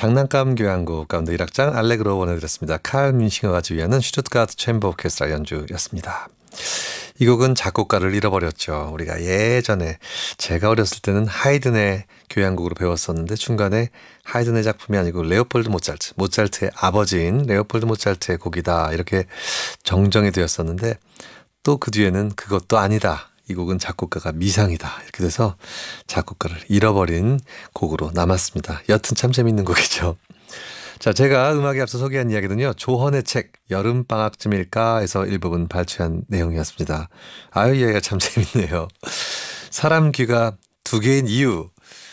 장난감 교향곡 가운데 1악장 알레그로 보내드렸습니다. 칼 뮌싱어가 지휘하는 슈투트가르트 챔버 오케스트라 연주였습니다. 이 곡은 작곡가를 잃어버렸죠. 우리가 예전에 제가 어렸을 때는 하이든의 교향곡으로 배웠었는데 중간에 하이든의 작품이 아니고 레오폴드 모차르트, 모차르트의 아버지인 레오폴드 모차르트의 곡이다 이렇게 정정이 되었었는데 또 그 뒤에는 그것도 아니다. 이 곡은 작곡가가 미상이다. 이렇게 돼서 작곡가를 잃어버린 곡으로 남았습니다. 여튼 참 재밌는 곡이죠. 자, 제가 음악에 앞서 소개한 이야기는요. 조헌의 책 여름방학쯤일까 해서 일부분 발췌한 내용이었습니다. 아유, 이 얘기가 참 재밌네요. 사람 귀가 두 개인 이유.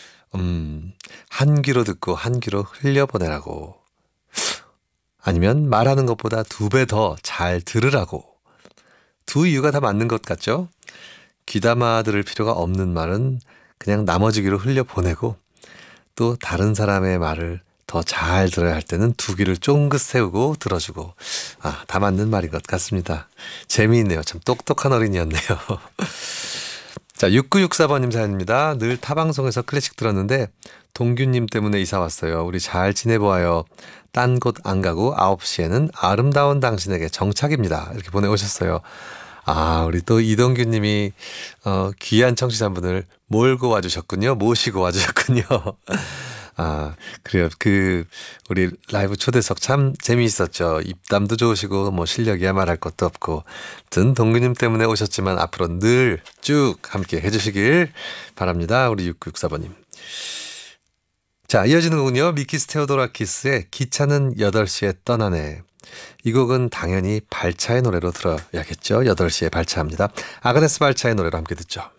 한 귀로 듣고 한 귀로 흘려보내라고. 아니면 말하는 것보다 2배 더 잘 들으라고. 두 이유가 다 맞는 것 같죠? 귀담아 들을 필요가 없는 말은 그냥 나머지 귀로 흘려보내고 또 다른 사람의 말을 더 잘 들어야 할 때는 두 귀를 쫑긋 세우고 들어주고 다 맞는 말인 것 같습니다. 재미있네요. 참 똑똑한 어린이였네요. 자, 6964번님 사연입니다. 늘 타방송에서 클래식 들었는데 동규님 때문에 이사 왔어요. 우리 잘 지내보아요. 딴 곳 안 가고 9시에는 아름다운 당신에게 정착입니다. 이렇게 보내오셨어요. 우리 또 이동규님이 귀한 청취자분을 몰고 와주셨군요. 모시고 와주셨군요. 그래요. 우리 라이브 초대석 참 재미있었죠. 입담도 좋으시고, 실력이야 말할 것도 없고. 아무튼, 동규님 때문에 오셨지만 앞으로 늘 쭉 함께 해주시길 바랍니다. 우리 6964번님. 자, 이어지는 곡은요. 미키스 테오도라키스의 기차는 8시에 떠나네. 이 곡은 당연히 발차의 노래로 들어야겠죠. 8시에 발차합니다. 아그네스 발차의 노래로 함께 듣죠.